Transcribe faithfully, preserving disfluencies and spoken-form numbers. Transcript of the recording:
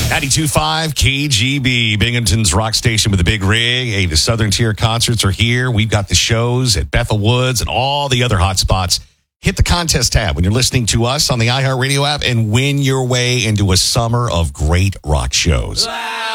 ninety-two point five K G B, Binghamton's rock station with the big rig. Hey, the Southern Tier concerts are here. We've got the shows at Bethel Woods and all the other hot spots. Hit the contest tab when you're listening to us on the iHeartRadio app and win your way into a summer of great rock shows.